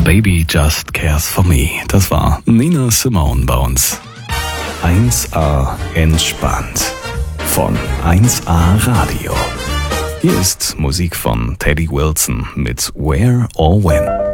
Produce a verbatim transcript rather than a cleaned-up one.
Baby Just Cares For Me. Das war Nina Simone bei uns. eins A entspannt von eins A Radio. Hier ist Musik von Teddy Wilson mit Where or When.